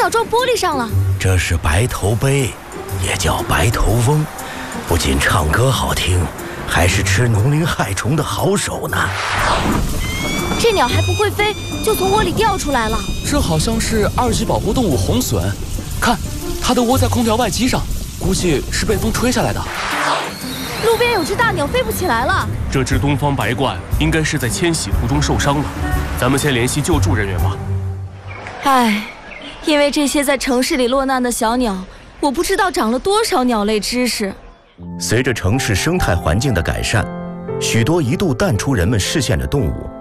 鸟撞玻璃上了。 这是白头鹎，也叫白头翁，不仅唱歌好听，还是吃农灵害虫的好手呢。 这鸟还不会飞，就从窝里掉出来了。 这好像是2级保护动物红隼，看，它的窝在空调外机上，估计是被风吹下来的。 路边有只大鸟飞不起来了。 这只东方白鹳应该是在迁徙途中受伤了，咱们先联系救助人员吧。 唉，因为这些在城市里落难的小鸟，我不知道长了多少鸟类知识。 随着城市生态环境的改善，许多一度淡出人们视线的动物